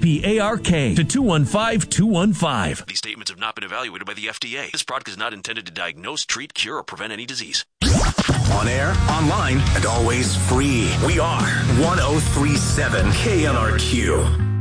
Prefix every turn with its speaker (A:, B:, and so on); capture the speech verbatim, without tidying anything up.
A: P A R K to two one five two one five.
B: These statements have not been evaluated by the F D A. This product is not intended to diagnose, treat, cure, or prevent any disease.
C: On air, online, and always free. We are one oh three point seven K N R Q.